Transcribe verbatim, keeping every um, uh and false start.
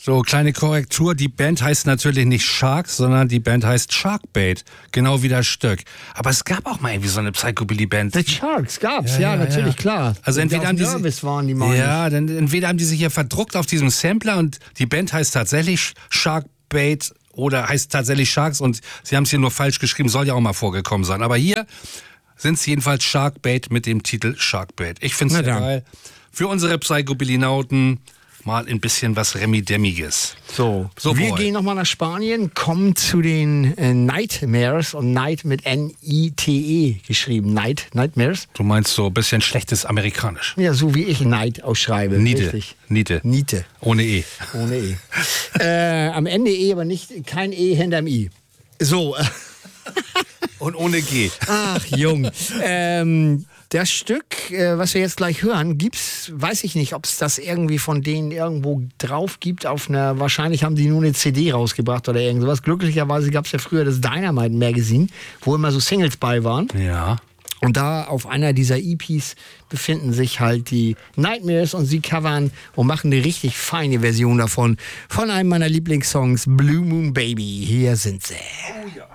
So, kleine Korrektur. Die Band heißt natürlich nicht Sharks, sondern die Band heißt Sharkbait. Genau wie das Stück. Aber es gab auch mal irgendwie so eine Psychobilly-Band. The Sharks gab's, Ja, ja, ja, natürlich, ja. klar. Also Und entweder auf haben die Nervous sich, waren die meine ja, dann entweder haben die sich hier verdruckt auf diesem Sampler und die Band heißt tatsächlich Sharkbait oder heißt tatsächlich Sharks und sie haben es hier nur falsch geschrieben, soll ja auch mal vorgekommen sein. Aber hier sind es jedenfals Sharkbait mit dem Titel Sharkbait. Ich finde es Na sehr dann. geil. Für unsere Psychobilly-Nauten mal ein bisschen was Remi-Demmiges. So, So, wir Boy. gehen nochmal nach Spanien, kommen zu den äh, Nightmares und Night mit N I T E geschrieben. Night, Nightmares. Du meinst so ein bisschen schlechtes Amerikanisch. Ja, so wie ich Night ausschreibe. Niete. Richtig. Niete. Niete. Ohne E. Ohne E. äh, am Ende E, aber nicht, kein E hinterm I. So. Und ohne G. Ach, Jung. ähm, das Stück, äh, was wir jetzt gleich hören, gibt's, weiß ich nicht, ob es das irgendwie von denen irgendwo drauf gibt. Auf einer, wahrscheinlich haben die nur eine C D rausgebracht oder irgend sowas. Glücklicherweise gab es ja früher das Dynamite Magazine, wo immer so Singles bei waren. Ja. Und da auf einer dieser E Ps befinden sich halt die Nightmares und sie covern und machen eine richtig feine Version davon. Von einem meiner Lieblingssongs, Blue Moon Baby. Hier sind sie. Oh ja.